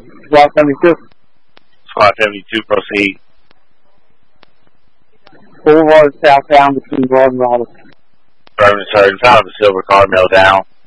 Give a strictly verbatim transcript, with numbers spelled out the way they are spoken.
Squad seventy-two. Squad seventy-two, proceed. Boulevard southbound between Broad and Robinson. Urban Surgeon, found the silver car, mail down.